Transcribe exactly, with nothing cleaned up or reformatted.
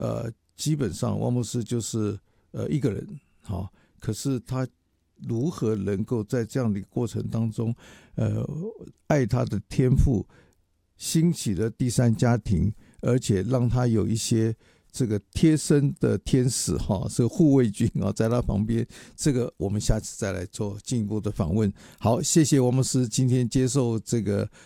呃，基本上汪牧师就是呃一个人，好、哦，可是他如何能够在这样的过程当中，呃，爱他的天父，兴起了第三家庭，而且让他有一些这个贴身的天使哈，这个护卫军啊，在他旁边，这个我们下次再来做进一步的访问。好，谢谢王牧师今天接受这个